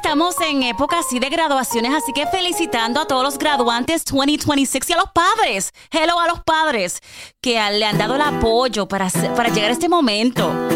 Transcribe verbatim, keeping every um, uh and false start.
estamos en época así de graduaciones, así que felicitando a todos los graduantes veinte veintiséis y a los padres. Hello a los padres que le han dado el apoyo para, para llegar a este momento.